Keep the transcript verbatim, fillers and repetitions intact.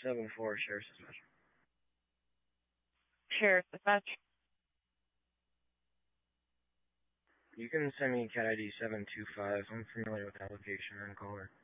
seven four, Sheriff's Dispatch. Sheriff's Dispatch. You can send me cat I D seven two five. I'm familiar with the application and caller.